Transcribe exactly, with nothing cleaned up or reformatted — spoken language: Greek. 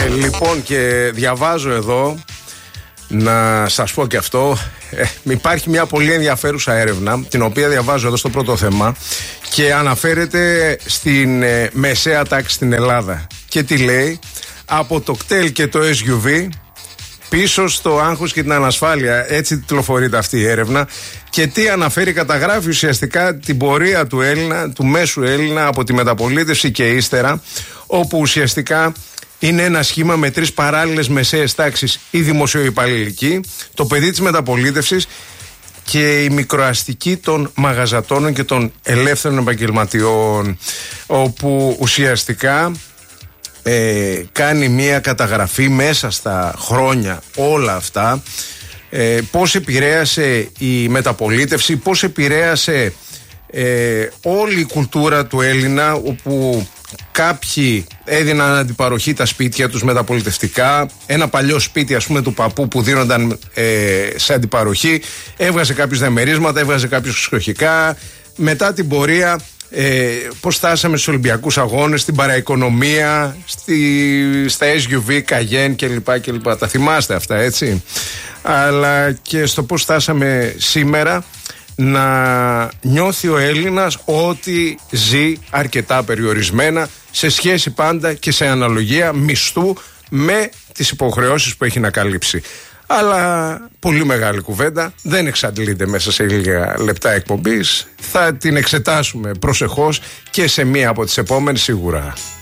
Ε, λοιπόν, και διαβάζω εδώ, να σας πω και αυτό, ε, υπάρχει μια πολύ ενδιαφέρουσα έρευνα, την οποία διαβάζω εδώ στο πρώτο θέμα, και αναφέρεται στην ε, μεσαία τάξη στην Ελλάδα. Και τι λέει? Από το κτέλ και το ες γιου βι πίσω στο άγχος και την ανασφάλεια. Έτσι τιτλοφορείται αυτή η έρευνα. Και τι αναφέρει? Καταγράφει ουσιαστικά την πορεία του Έλληνα, του μέσου Έλληνα, από τη μεταπολίτευση και ύστερα, όπου ουσιαστικά είναι ένα σχήμα με τρεις παράλληλες μεσαίες τάξεις: η δημοσιοϊπαλληλική, το παιδί της μεταπολίτευσης και η μικροαστική των μαγαζατώνων και των ελεύθερων επαγγελματιών, όπου ουσιαστικά ε, κάνει μία καταγραφή μέσα στα χρόνια όλα αυτά, ε, πώς επηρέασε η μεταπολίτευση, πώς επηρέασε ε, όλη η κουλτούρα του Έλληνα, όπου κάποιοι έδιναν αντιπαροχή τα σπίτια τους μεταπολιτευτικά. Ένα παλιό σπίτι, ας πούμε, του παππού που δίνονταν ε, σε αντιπαροχή, έβγαζε κάποιους διαμερίσματα, έβγαζε κάποιους ξεχωριστικά. Μετά την πορεία, ε, πώς φτάσαμε στους Ολυμπιακούς Αγώνες, στην παραοικονομία, στη, στα ες γιου βι, Καγέν κλπ, κλπ. Τα θυμάστε αυτά, έτσι? Αλλά και στο πώς φτάσαμε σήμερα να νιώθει ο Έλληνας ότι ζει αρκετά περιορισμένα, σε σχέση πάντα και σε αναλογία μισθού με τις υποχρεώσεις που έχει να καλύψει. Αλλά πολύ μεγάλη κουβέντα, δεν εξαντλείται μέσα σε λίγα λεπτά εκπομπής. Θα την εξετάσουμε προσεχώς και σε μία από τις επόμενες σίγουρα.